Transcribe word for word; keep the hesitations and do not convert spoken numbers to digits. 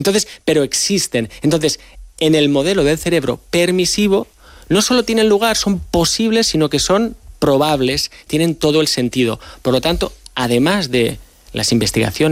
Entonces, pero existen. Entonces, en el modelo del cerebro permisivo, no solo tienen lugar, son posibles, sino que son probables, tienen todo el sentido. Por lo tanto, además de las investigaciones